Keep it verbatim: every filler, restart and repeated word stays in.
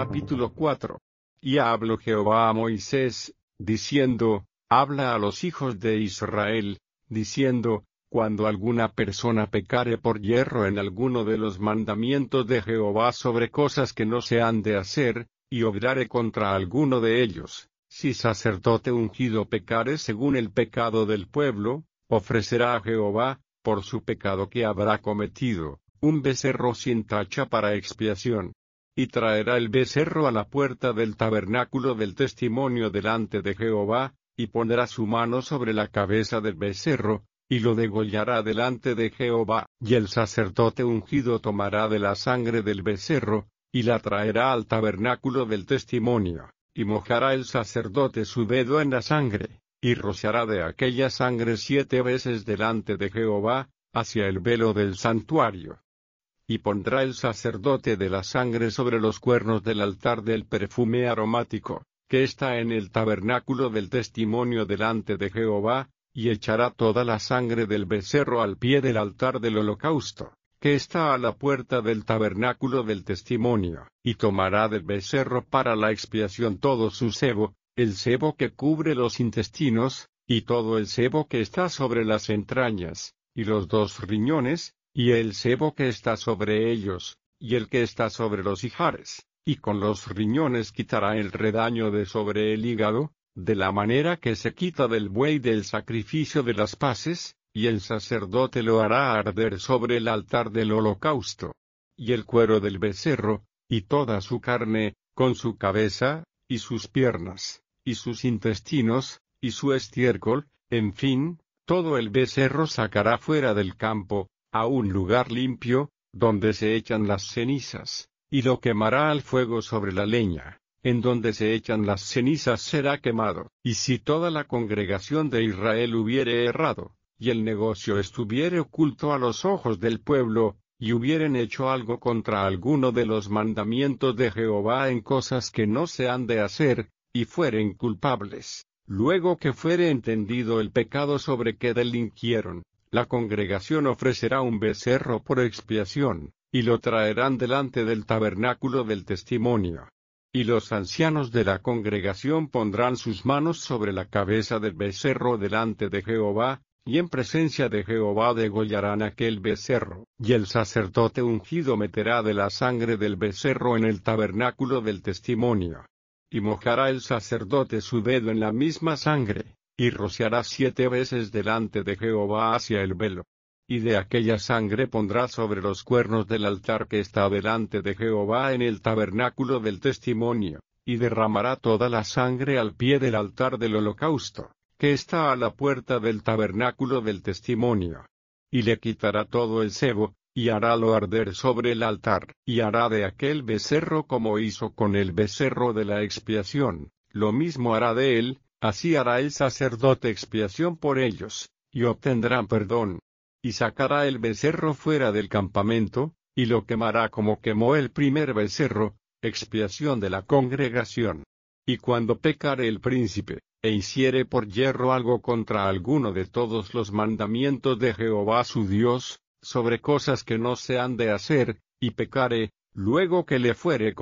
Capítulo cuatro. Y habló Jehová a Moisés, diciendo, habla a los hijos de Israel, diciendo, cuando alguna persona pecare por yerro en alguno de los mandamientos de Jehová sobre cosas que no se han de hacer, y obrare contra alguno de ellos, si sacerdote ungido pecare según el pecado del pueblo, ofrecerá a Jehová, por su pecado que habrá cometido, un becerro sin tacha para expiación. Y traerá el becerro a la puerta del tabernáculo del testimonio delante de Jehová, y pondrá su mano sobre la cabeza del becerro, y lo degollará delante de Jehová. Y el sacerdote ungido tomará de la sangre del becerro, y la traerá al tabernáculo del testimonio, y mojará el sacerdote su dedo en la sangre, y rociará de aquella sangre siete veces delante de Jehová, hacia el velo del santuario. Y pondrá el sacerdote de la sangre sobre los cuernos del altar del perfume aromático, que está en el tabernáculo del testimonio delante de Jehová, y echará toda la sangre del becerro al pie del altar del holocausto, que está a la puerta del tabernáculo del testimonio, y tomará del becerro para la expiación todo su sebo, el sebo que cubre los intestinos, y todo el sebo que está sobre las entrañas, y los dos riñones, y el sebo que está sobre ellos, y el que está sobre los ijares, y con los riñones quitará el redaño de sobre el hígado, de la manera que se quita del buey del sacrificio de las paces, y el sacerdote lo hará arder sobre el altar del holocausto. Y el cuero del becerro, y toda su carne, con su cabeza, y sus piernas, y sus intestinos, y su estiércol, en fin, todo el becerro sacará fuera del campo, a un lugar limpio, donde se echan las cenizas, y lo quemará al fuego sobre la leña, en donde se echan las cenizas será quemado. Y si toda la congregación de Israel hubiere errado, y el negocio estuviere oculto a los ojos del pueblo, y hubieren hecho algo contra alguno de los mandamientos de Jehová en cosas que no se han de hacer, y fueren culpables, luego que fuere entendido el pecado sobre que delinquieron, la congregación ofrecerá un becerro por expiación, y lo traerán delante del tabernáculo del testimonio. Y los ancianos de la congregación pondrán sus manos sobre la cabeza del becerro delante de Jehová, y en presencia de Jehová degollarán aquel becerro. Y el sacerdote ungido meterá de la sangre del becerro en el tabernáculo del testimonio. Y mojará el sacerdote su dedo en la misma sangre, y rociará siete veces delante de Jehová hacia el velo. Y de aquella sangre pondrá sobre los cuernos del altar que está delante de Jehová en el tabernáculo del testimonio, y derramará toda la sangre al pie del altar del holocausto, que está a la puerta del tabernáculo del testimonio. Y le quitará todo el sebo, y harálo arder sobre el altar, y hará de aquel becerro como hizo con el becerro de la expiación, lo mismo hará de él. Así hará el sacerdote expiación por ellos, y obtendrán perdón. Y sacará el becerro fuera del campamento, y lo quemará como quemó el primer becerro, expiación de la congregación. Y cuando pecare el príncipe, e hiciere por yerro algo contra alguno de todos los mandamientos de Jehová su Dios, sobre cosas que no se han de hacer, y pecare, luego que le fuere